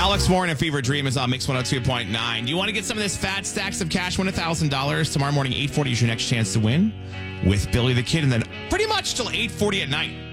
Alex Warren and Fever Dream is on Mix 102.9. Do you want to get some of this fat stacks of cash? Win $1,000 tomorrow morning, 8:40 is your next chance to win with Billy the Kid. And then pretty much till 8:40 at night.